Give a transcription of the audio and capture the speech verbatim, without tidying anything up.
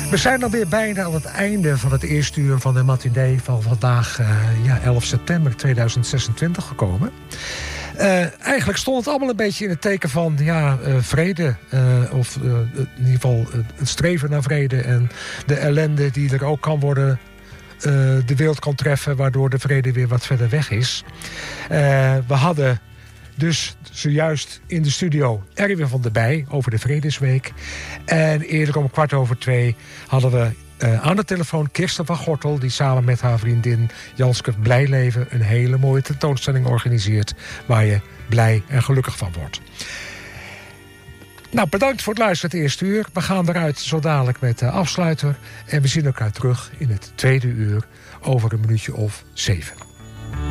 We zijn alweer bijna aan het einde van het eerste uur van de matinee van vandaag, uh, ja, elf september tweeduizend zesentwintig gekomen. Uh, eigenlijk stond het allemaal een beetje in het teken van ja, uh, vrede. Uh, of uh, in ieder geval uh, het streven naar vrede en de ellende die er ook kan worden, uh, de wereld kan treffen, waardoor de vrede weer wat verder weg is. Uh, we hadden dus zojuist in de studio Erwin van der Bij over de Vredesweek. En eerder om kwart over twee hadden we uh, aan de telefoon Kirsten van Gortel, die samen met haar vriendin Janske Blijleven een hele mooie tentoonstelling organiseert waar je blij en gelukkig van wordt. Nou, bedankt voor het luisteren het eerste uur. We gaan eruit zo dadelijk met de afsluiter. En we zien elkaar terug in het tweede uur over een minuutje of zeven.